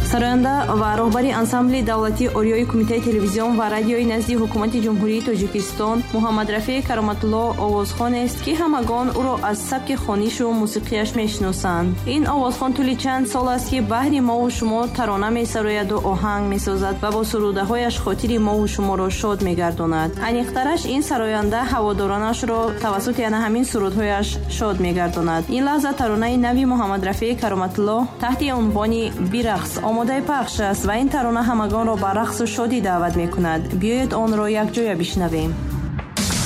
сароянда ва роҳбари ансамбли давлатӣ ориёи кумитаи телевизион ва радиои назди ҳукумати ҷумҳурии Тоҷикистон Муҳаммад Рафеъ Кароматулло овозхонест, ки ҳамагон ӯро аз сабки хонишу мусиқияш мешиносанд. ин овозхон тӯли чанд сол аст, ки баҳри мову шумо тарона месарояду оҳанг месозад ва бо сурудаҳояш хотири мову шуморо шод мегардонад. аниқтараш ин сароянда ҳаводоронашро тавассути ана ҳамин сурудҳояш шод мегардонад. ин лаҳза таронаи нави Муҳаммад Рафеъ Кароматулло таҳти унвони бирақс омодаи пахш аст ва ин тарона ҳамагонро ба рақсу шодӣ даъват мекунад. биёед онро якҷоя бишнавем.